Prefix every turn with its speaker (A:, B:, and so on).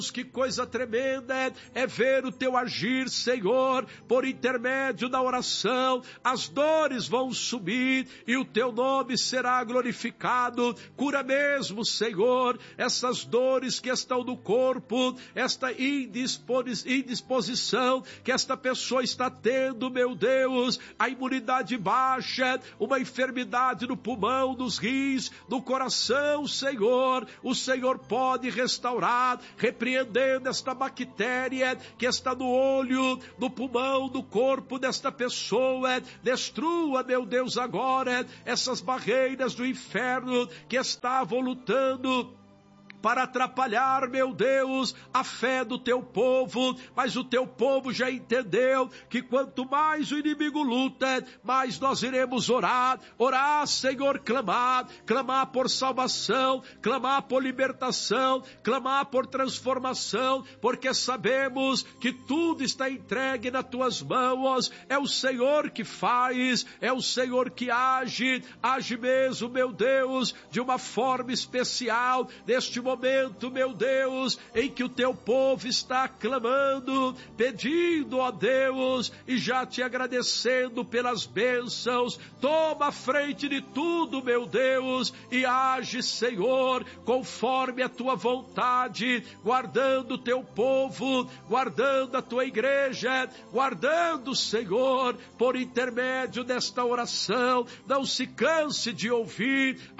A: que coisa tremenda é ver o teu agir, Senhor, por intermédio da oração. As dores vão subir e o teu nome será glorificado. Cura mesmo, Senhor, essas dores que estão no corpo, esta indisposição que esta pessoa está tendo, meu Deus, a imunidade baixa, uma enfermidade no pulmão, nos rins, no coração, Senhor. O Senhor pode restaurar, repreendendo esta bactéria que está no olho, no pulmão, no corpo desta pessoa. Destrua, meu Deus, agora essas barreiras do inferno que estavam lutando para atrapalhar, meu Deus, a fé do teu povo. Mas o teu povo já entendeu que quanto mais o inimigo luta, mais nós iremos orar, Senhor, clamar por salvação, clamar por libertação, clamar por transformação, porque sabemos que tudo está entregue nas tuas mãos. É o Senhor que faz, é o Senhor que age mesmo, meu Deus, de uma forma especial neste momento, meu Deus, em que o teu povo está clamando, pedindo, ó Deus, e já te agradecendo pelas bênçãos. Toma a frente de tudo, meu Deus, e age, Senhor, conforme a tua vontade, guardando o teu povo, guardando a tua igreja, guardando, Senhor, por intermédio desta oração. Não se canse de ouvir